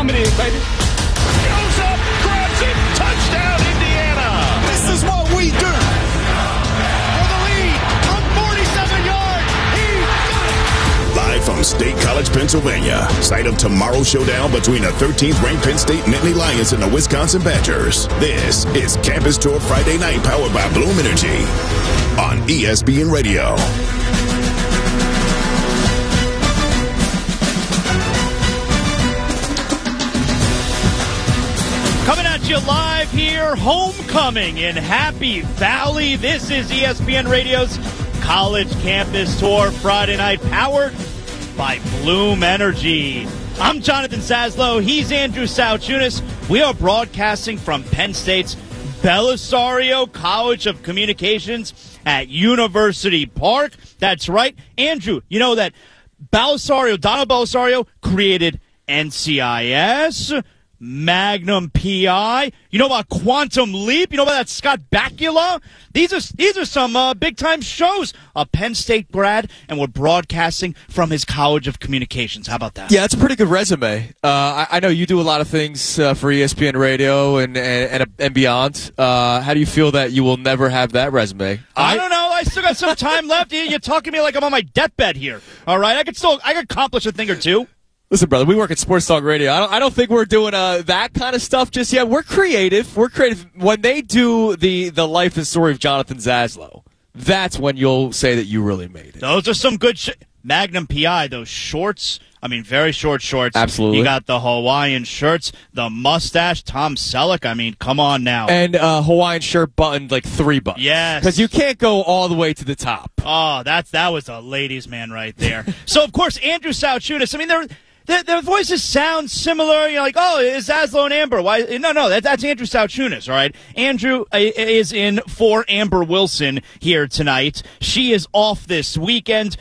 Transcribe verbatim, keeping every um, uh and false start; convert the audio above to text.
Come it in, baby. Goes up, grabs it, touchdown, Indiana. This is what we do. For the lead from forty-seven yards. He got it. Live from State College, Pennsylvania, site of tomorrow's showdown between the thirteenth ranked Penn State Nittany Lions and the Wisconsin Badgers. This is Campus Tour Friday Night, powered by Bloom Energy on E S P N Radio. Coming at you live here, homecoming in Happy Valley. This is E S P N Radio's College Campus Tour Friday Night, powered by Bloom Energy. I'm Jonathan Saslow. He's Andrew Sauchunas. We are broadcasting from Penn State's Belisario College of Communications at University Park. That's right. Andrew, you know that Belisario, Donald Belisario, created N C I S, Magnum P I. You know about Quantum Leap? You know about that Scott Bakula? These are these are some uh, big-time shows. A Penn State grad, and we're broadcasting from his College of Communications. How about that? Yeah, it's a pretty good resume. Uh, I, I know you do a lot of things uh, for E S P N Radio and and, and, and beyond. Uh, how do you feel that you will never have that resume? I, I don't know. I still got some time left. You're talking to me like I'm on my deathbed here. All right, I could still I could accomplish a thing or two. Listen, brother, we work at Sports Talk Radio. I don't, I don't think we're doing uh, that kind of stuff just yet. We're creative. We're creative. When they do the, the life and story of Jonathan Zaslow, that's when you'll say that you really made it. Those are some good sh- Magnum P I, those shorts. I mean, very short shorts. Absolutely. You got the Hawaiian shirts, the mustache, Tom Selleck. I mean, come on now. And uh, Hawaiian shirt buttoned like three buttons. Yes. Because you can't go all the way to the top. Oh, that's, that was a ladies' man right there. So, of course, Andrew Sauchunas. I mean, they're... Their, their voices sound similar. You're like, oh, it's Zaslow and Amber. Why? No, no, that, that's Andrew Sauchunas, all right? Andrew is in for Amber Wilson here tonight. She is off this weekend.